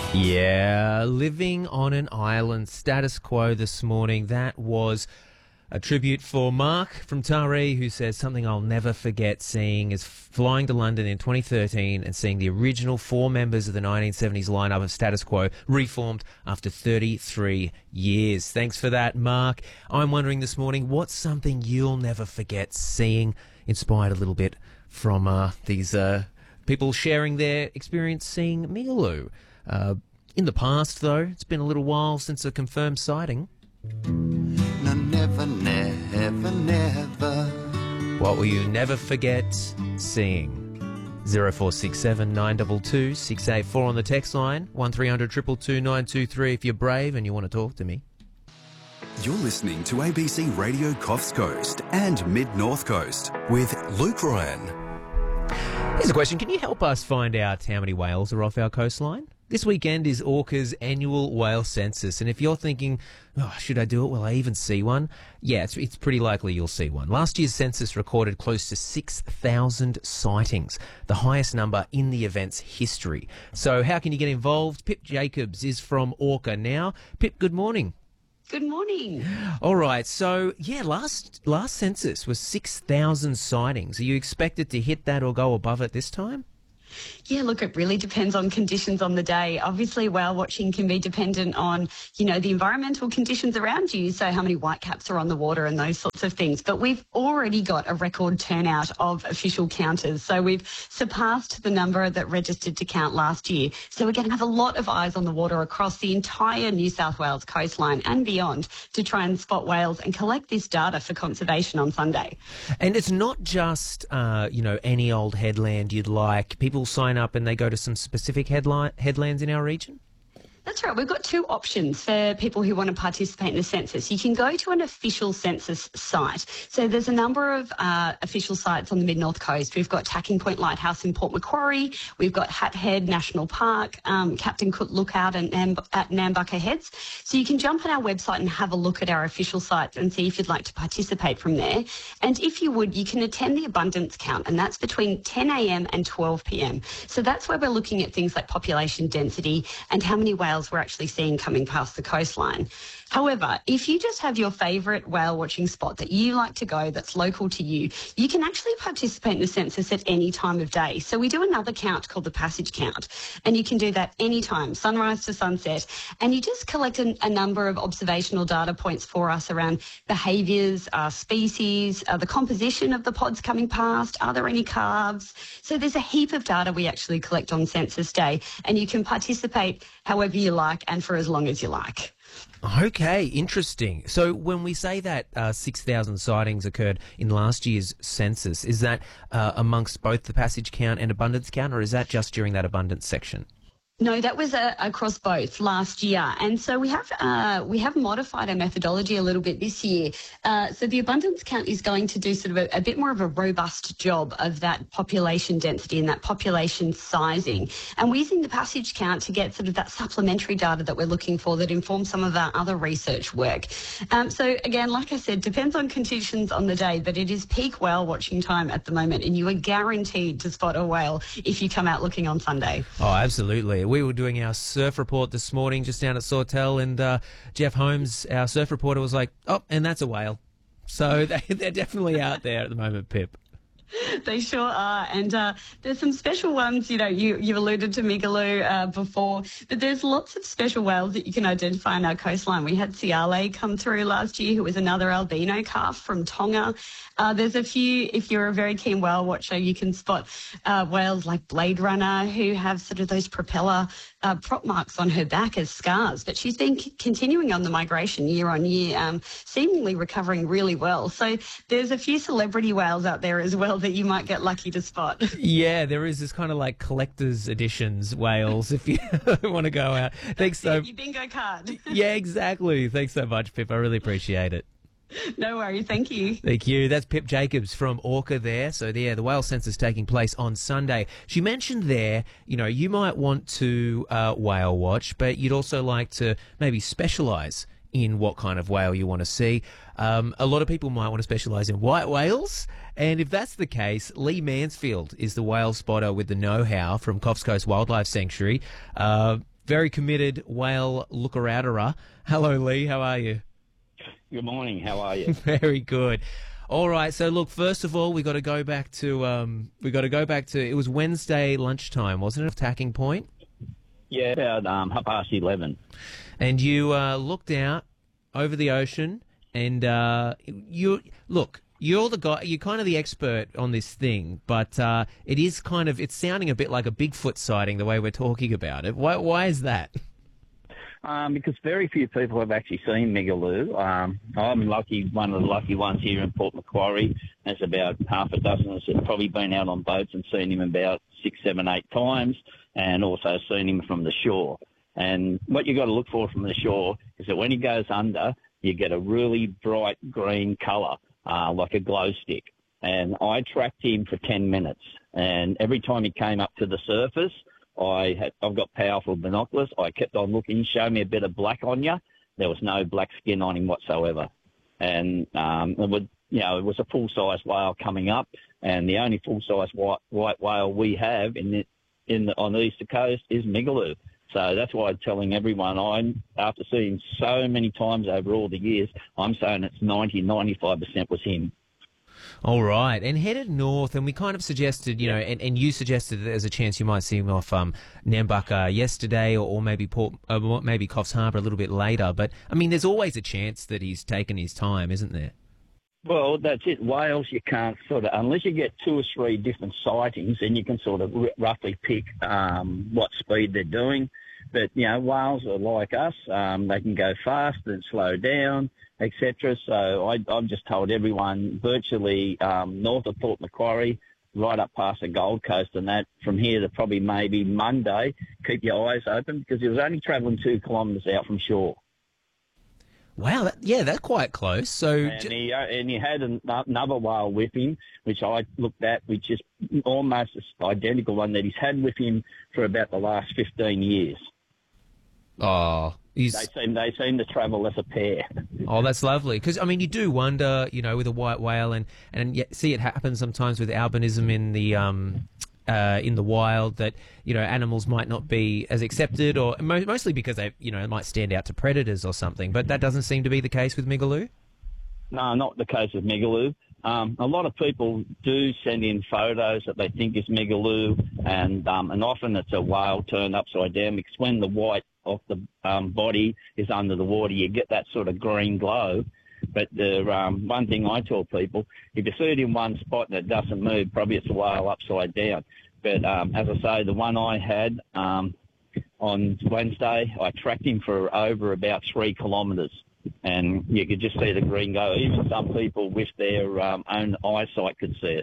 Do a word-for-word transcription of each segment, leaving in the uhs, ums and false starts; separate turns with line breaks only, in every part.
Yeah, living on an island, status quo this morning. That was a tribute for Mark from Taree, who says something I'll never forget seeing is flying to London in twenty thirteen and seeing the original four members of the nineteen seventies lineup of Status Quo reformed after thirty-three years. Thanks for that, Mark. I'm wondering this morning, what's something you'll never forget seeing, inspired a little bit from uh, these uh, people sharing their experience seeing Migaloo. Uh, in the past, though, it's been a little while since a confirmed sighting.
No, never, never, never.
What will you never forget seeing? zero four six seven nine two two six eight four on the text line, one three hundred two two two nine two three if you're brave and you want to talk to me.
You're listening to A B C Radio Coffs Coast and Mid-North Coast with Luke Ryan.
Here's a question. Can you help us find out how many whales are off our coastline? This weekend is Orca's annual whale census, and if you're thinking, oh, should I do it? Will I even see one? Yeah, it's, it's pretty likely you'll see one. Last year's census recorded close to six thousand sightings, the highest number in the event's history. So how can you get involved? Pip Jacobs is from Orca now. Pip, good morning.
Good morning.
All right, so yeah, last last census was six thousand sightings. Are you expected to hit that or go above it this time?
Yeah, look, it really depends on conditions on the day. Obviously, whale watching can be dependent on, you know, the environmental conditions around you, so how many whitecaps are on the water and those sorts of things. But we've already got a record turnout of official counters. So we've surpassed the number that registered to count last year. So we're going to have a lot of eyes on the water across the entire New South Wales coastline and beyond to try and spot whales and collect this data for conservation on Sunday.
And it's not just, uh, you know, any old headland you'd like. People sign up and they go to some specific headline, headlands in our region?
That's right. We've got two options for people who want to participate in the census. You can go to an official census site. So there's a number of uh, official sites on the Mid-North Coast. We've got Tacking Point Lighthouse in Port Macquarie. We've got Hat Head National Park, um, Captain Cook Lookout at, Nam- at Nambucca Heads. So you can jump on our website and have a look at our official sites and see if you'd like to participate from there. And if you would, you can attend the abundance count, and that's between ten a.m. and twelve p.m. So that's where we're looking at things like population density and how many whales we're actually seeing coming past the coastline. However, if you just have your favourite whale watching spot that you like to go that's local to you, you can actually participate in the census at any time of day. So we do another count called the passage count, and you can do that anytime, sunrise to sunset, and you just collect a, a number of observational data points for us around behaviours, uh, species, uh, the composition of the pods coming past, are there any calves? So there's a heap of data we actually collect on census day, and you can participate however you like and for as long as you like.
Okay, interesting. So when we say that uh, six thousand sightings occurred in last year's census, is that uh, amongst both the passage count and abundance count, or is that just during that abundance section?
No, that was uh, across both last year. And so we have uh, we have modified our methodology a little bit this year. Uh, so the abundance count is going to do sort of a, a bit more of a robust job of that population density and that population sizing. And we're using the passage count to get sort of that supplementary data that we're looking for that informs some of our other research work. Um, so again, like I said, depends on conditions on the day, but it is peak whale watching time at the moment, and you are guaranteed to spot a whale if you come out looking on Sunday.
Oh, absolutely. We were doing our surf report this morning just down at Sawtell, and uh, Jeff Holmes, our surf reporter, was like, oh, and that's a whale. So they, they're definitely out there at the moment, Pip.
They sure are. And uh, there's some special ones, you know, you, you alluded to Migaloo uh, before, but there's lots of special whales that you can identify on our coastline. We had Ciale come through last year, who was another albino calf from Tonga. Uh, there's a few, if you're a very keen whale watcher, you can spot uh, whales like Blade Runner, who have sort of those propeller uh, prop marks on her back as scars. But she's been c- continuing on the migration year on year, um, seemingly recovering really well. So there's a few celebrity whales out there as well that you might get lucky to spot.
Yeah, there is this kind of like collector's editions whales if you want to go out. Thanks so
Your bingo card.
Yeah, exactly. Thanks so much, Pip. I really appreciate it.
No worries. Thank you.
Thank you. That's Pip Jacobs from Orca there. So, yeah, the whale census taking place on Sunday. She mentioned there, you know, you might want to uh, whale watch, but you'd also like to maybe specialise in what kind of whale you want to see. Um, a lot of people might want to specialise in white whales, and if that's the case, Lee Mansfield is the whale spotter with the know-how from Coffs Coast Wildlife Sanctuary. Uh, very committed whale looker-outerer. Hello, Lee. How are you?
Good morning. How are you?
Very good. All right. So, look, first of all, we got to go back to um, we got to go back to it was Wednesday lunchtime, wasn't it? Tacking Point.
Yeah, about um, half past eleven.
And you uh, looked out over the ocean, and uh, you look. You're the guy. You're kind of the expert on this thing, but uh, it is kind of it's sounding a bit like a Bigfoot sighting the way we're talking about it. Why? Why is that?
Um, because very few people have actually seen Migaloo. Um, I'm lucky, one of the lucky ones here in Port Macquarie. There's about half a dozen of us have probably been out on boats and seen him about six, seven, eight times, and also seen him from the shore. And what you've got to look for from the shore is that when he goes under, you get a really bright green colour. Uh, like a glow stick. And I tracked him for ten minutes. And every time he came up to the surface, I had, I've got powerful binoculars. I kept on looking, show me a bit of black on you. There was no black skin on him whatsoever. And um, it would, you know, it was a full-size whale coming up. And the only full-size white, white whale we have in the, in the, on the eastern coast is Migaloo. So that's why I'm telling everyone, I'm, after seeing so many times over all the years, I'm saying it's ninety, ninety-five percent was him.
All right. And headed north, and we kind of suggested, you know, and, and you suggested that there's a chance you might see him off um, Nambucca yesterday or, or maybe Port, uh, maybe Coffs Harbour a little bit later. But, I mean, there's always a chance that he's taken his time, isn't there?
Well, that's it. Whales, you can't sort of, unless you get two or three different sightings, then you can sort of r- roughly pick um, what speed they're doing. But, you know, whales are like us. Um, they can go fast and slow down, et cetera. So I, I've just told everyone virtually um, north of Port Macquarie, right up past the Gold Coast and that, from here to probably maybe Monday, keep your eyes open because he was only travelling two kilometres out from shore.
Wow, that, yeah, that's quite close. So,
and,
j-
he, uh, and he had an, another whale with him, which I looked at, which is almost the identical one that he's had with him for about the last fifteen years.
oh, he's
They seem they seem to travel as a pair.
oh, that's lovely. Because I mean, you do wonder, you know, with a white whale, and and yet see it happen sometimes with albinism in the um. Uh, in the wild, that you know animals might not be as accepted, or mo- mostly because they you know might stand out to predators or something. But that doesn't seem to be the case with Migaloo.
No, not the case of Migaloo. Um, a lot of people do send in photos that they think is Migaloo, and um, and often it's a whale turned upside down because when the white of the um, body is under the water, you get that sort of green glow. But the um, one thing I tell people, if you see it in one spot and it doesn't move, probably it's a whale upside down. But um, as I say, the one I had um, on Wednesday, I tracked him for over about three kilometres. And you could just see the green glow. Even some people with their um, own eyesight could see it.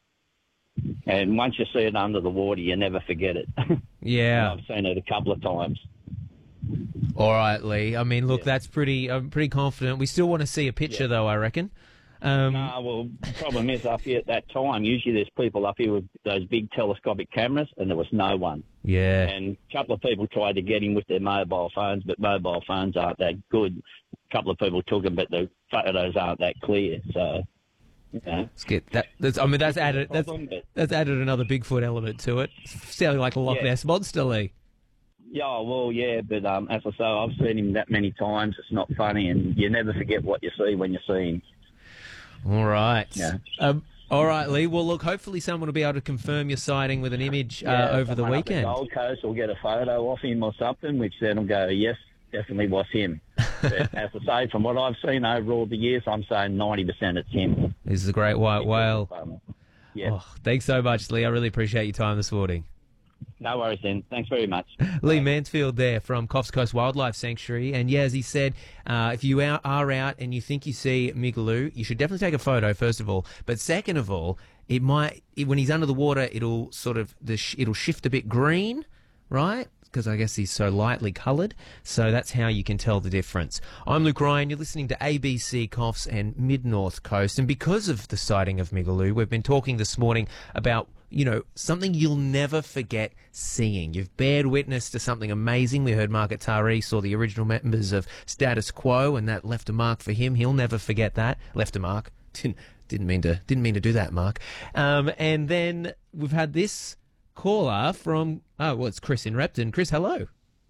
And once you see it under the water, you never forget it.
Yeah.
I've seen it a couple of times.
All right, Lee. I mean, look,
Yeah.
that's pretty. I'm pretty confident. We still want to see a picture,
Yeah.
though. I reckon. Um,
No, well, the problem is up here at that time, usually there's people up here with those big telescopic cameras, and there was no one.
yeah.
And a couple of people tried to get him with their mobile phones, but mobile phones aren't that good. A couple of people took them, but the photos aren't that clear. So, you know.
Let's get that. That's, I mean, that's added. That's
Problem, but-
that's added another Bigfoot element to it. Sounding like a Loch
Yeah.
Ness monster, Lee.
Yeah, well, yeah, but um, as I say, I've seen him that many times. It's not funny, and you never forget what you see when you see him.
All right.
Yeah.
Um, all right, Lee. Well, look. Hopefully, someone will be able to confirm your sighting with an image uh,
Yeah,
over the
someone up
weekend.
the Gold Coast will get a photo of him or something, which then will go, yes, definitely was him. But as I say, from what I've seen over all the years, I'm saying ninety percent it's him.
This is a great white whale.
Um, yeah,
Oh, thanks so much, Lee. I really appreciate your time this morning.
no worries then. Thanks very much.
Lee Mansfield there from Coffs Coast Wildlife Sanctuary. And yeah, as he said, uh, if you are, are out and you think you see Migaloo, you should definitely take a photo, first of all. But second of all, it might, it, when he's under the water, it'll sort of, the sh- it'll shift a bit green, right? Because I guess he's so lightly coloured. So that's how you can tell the difference. I'm Luke Ryan. You're listening to A B C Coffs and Mid-North Coast. And because of the sighting of Migaloo, we've been talking this morning about, you know, something you'll never forget seeing. You've bared witness to something amazing. We heard Mark at Taree saw the original members of Status Quo, and that left a mark for him. He'll never forget that. Left a mark. Didn't, didn't mean to didn't mean to do that, Mark. Um, and then we've had this caller from, oh, well, it's Chris in Repton. Chris, hello.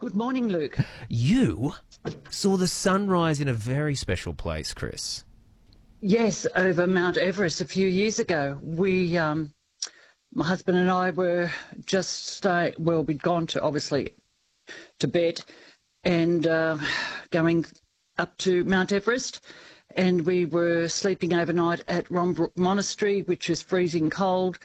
Good morning, Luke.
You saw the sunrise in a very special place, Chris.
Yes, over Mount Everest a few years ago. We, um, my husband and I were just stay. Well, we'd gone to obviously Tibet and uh, going up to Mount Everest, and we were sleeping overnight at Rombrook Monastery, which is freezing cold.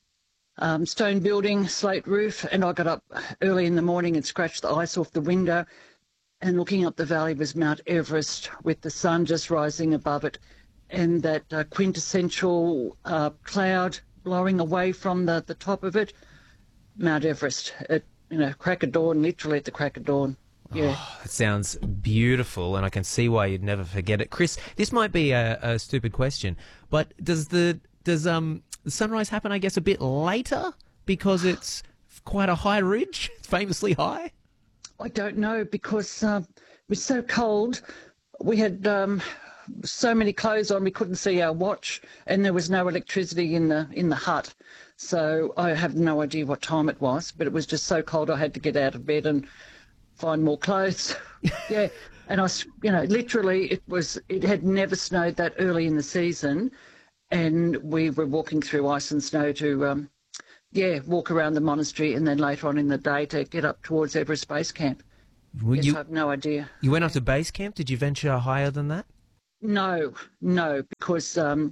Um, stone building, slate roof, and I got up early in the morning and scratched the ice off the window, and looking up the valley was Mount Everest with the sun just rising above it, and that uh, quintessential uh, cloud blowing away from the, the top of it. Mount Everest at, you know, crack of dawn, literally at the crack of dawn. Yeah.
Oh, it sounds beautiful, and I can see why you'd never forget it. Chris, this might be a, a stupid question, but does the does um the sunrise happen, I guess, a bit later because it's quite a high ridge, famously high?
I don't know, because uh, it was so cold. We had um, so many clothes on, we couldn't see our watch, and there was no electricity in the in the hut. So I have no idea what time it was, but it was just so cold I had to get out of bed and find more clothes. Yeah, and I, s- you know, literally it was, it had never snowed that early in the season, and we were walking through ice and snow to, um, yeah, walk around the monastery, and then later on in the day to get up towards Everest Base Camp.
Well,
Yes,
you,
I have no idea.
you went up to base camp. Did you venture higher than that?
No, no, because um,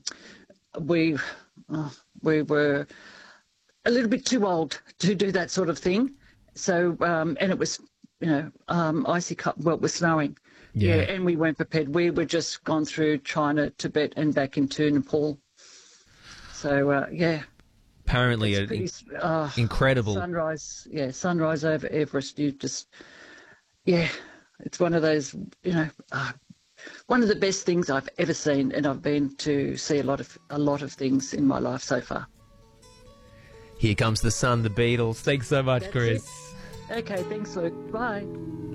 we uh, we were a little bit too old to do that sort of thing. So, um, and it was, you know, um, icy, co- well, it was snowing.
Yeah.
Yeah, and we weren't prepared. We were just gone through China, Tibet, and back into Nepal. So, uh, yeah.
Apparently,
It's
an
pretty,
in-
uh,
incredible.
sunrise. Yeah, sunrise over Everest. You just, yeah, it's one of those, you know, uh, one of the best things I've ever seen, and I've been to see a lot of a lot of things in my life so far.
Here comes the sun, the Beatles. Thanks so much,
That's
Chris.
it. Okay, thanks, Luke. Bye.